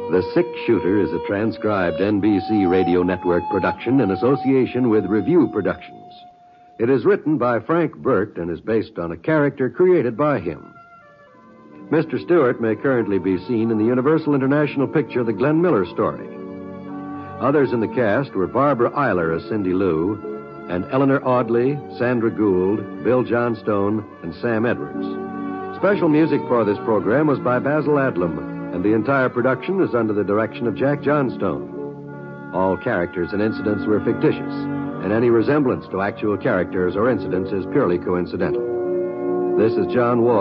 The Sick Shooter is a transcribed NBC Radio Network production in association with Review Productions. It is written by Frank Burt and is based on a character created by him. Mr. Stewart may currently be seen in the Universal International picture The Glenn Miller Story. Others in the cast were Barbara Eiler as Cindy Lou, and Eleanor Audley, Sandra Gould, Bill Johnstone, and Sam Edwards. Special music for this program was by Basil Adlam, and the entire production is under the direction of Jack Johnstone. All characters and incidents were fictitious, and any resemblance to actual characters or incidents is purely coincidental. This is John Wall.